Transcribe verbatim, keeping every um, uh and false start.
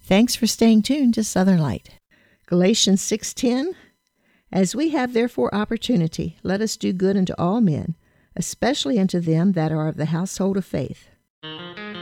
Thanks for staying tuned to Southern Light. Galatians six ten, As we have therefore opportunity, let us do good unto all men, especially unto them that are of the household of faith.